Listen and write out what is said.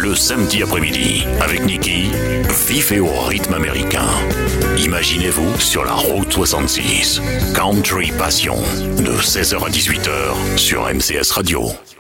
Le samedi après-midi, avec Niki, vif et au rythme américain. Imaginez-vous sur la route 66. Country Passion, de 16h à 18h sur MCS Radio.